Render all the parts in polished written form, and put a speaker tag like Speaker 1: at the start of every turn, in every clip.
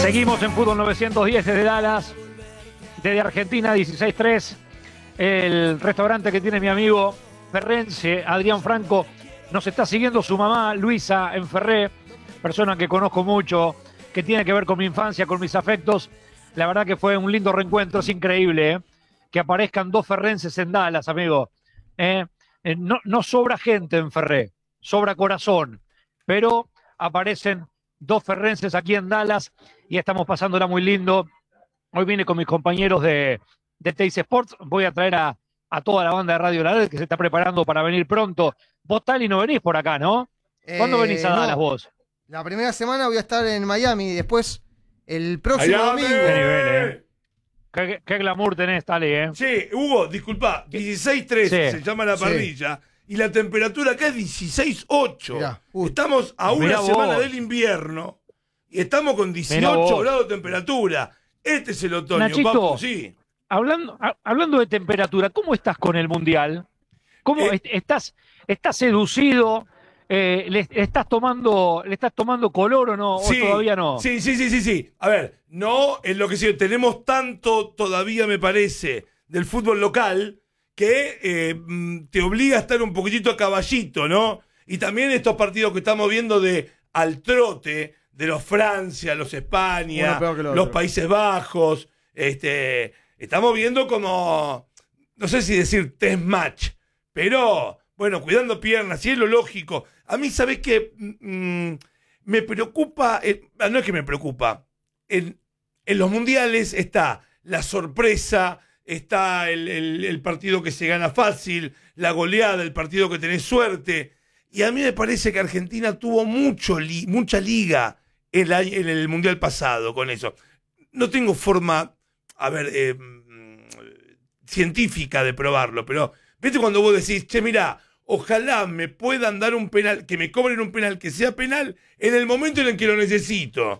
Speaker 1: Seguimos en Fútbol 910 desde Dallas, desde Argentina 16-3. El restaurante que tiene mi amigo ferrense, Adrián Franco, nos está siguiendo su mamá, Luisa, en Ferré, persona que conozco mucho, que tiene que ver con mi infancia, con mis afectos. La verdad que fue un lindo reencuentro, es increíble, que aparezcan dos ferrenses en Dallas, amigo. No sobra gente en Ferré, sobra corazón, pero aparecen dos ferrenses aquí en Dallas y estamos pasándola muy lindo. Hoy vine con mis compañeros de Teis Sports. Voy a traer a toda la banda de Radio La Red que se está preparando para venir pronto. Vos, Tali, no venís por acá, ¿no? ¿Cuándo venís a Dallas vos?
Speaker 2: La primera semana voy a estar en Miami y después el próximo domingo.
Speaker 1: Qué nivel, Qué glamour tenés, Tali,
Speaker 3: Sí, Hugo, disculpa, 16-3 se llama la parrilla. Y la temperatura acá es 16-8. Estamos a una semana del invierno y estamos con 18 grados de temperatura. Este es el otoño,
Speaker 1: Nachito,
Speaker 3: papu, sí.
Speaker 1: Hablando de temperatura, ¿cómo estás con el Mundial? ¿Cómo estás seducido? ¿Le estás tomando color o no?
Speaker 3: Sí,
Speaker 1: ¿O todavía no?
Speaker 3: Sí. A ver, no enloquecido. Tenemos tanto todavía, me parece, del fútbol local que te obliga a estar un poquitito a caballito, ¿no? Y también estos partidos que estamos viendo de al trote, de los Francia, los España, los Países Bajos, estamos viendo como, no sé si decir test match, pero, bueno, cuidando piernas, y es lo lógico. A mí, ¿sabés qué? Me preocupa, no es que me preocupa, en los mundiales está la sorpresa, está el partido que se gana fácil, la goleada, el partido que tenés suerte. Y a mí me parece que Argentina tuvo mucha liga en el Mundial pasado con eso. No tengo forma, científica de probarlo, pero ¿viste cuando vos decís, che, mirá, ojalá me puedan dar un penal, que me cobren un penal que sea penal en el momento en el que lo necesito?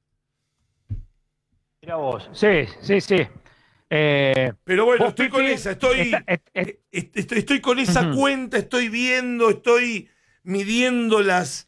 Speaker 1: Mirá vos, sí.
Speaker 3: Pero bueno, estoy con esa, estoy con esa cuenta, estoy viendo, estoy midiendo las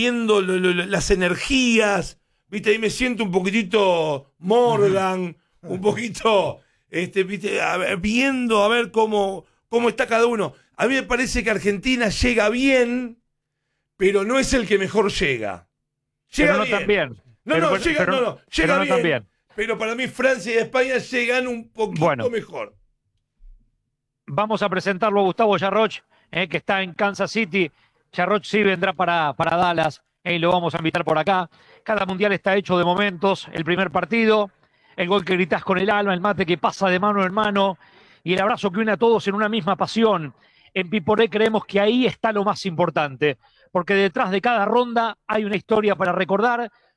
Speaker 3: energías, ¿viste? Ahí me siento un poquitito Morgan, un poquito, ¿viste? Viendo a ver cómo está cada uno. A mí me parece que Argentina llega bien, pero no es el que mejor llega. Llega
Speaker 1: pero no
Speaker 3: bien.
Speaker 1: Tan bien.
Speaker 3: Llega bien. Pero para mí Francia y España llegan un poquito mejor.
Speaker 1: Vamos a presentarlo a Gustavo Yarroch, que está en Kansas City. Yarroch sí vendrá para Dallas, y lo vamos a invitar por acá. Cada mundial está hecho de momentos. El primer partido, el gol que gritás con el alma, el mate que pasa de mano en mano y el abrazo que une a todos en una misma pasión. En Piporé creemos que ahí está lo más importante, porque detrás de cada ronda hay una historia para recordar,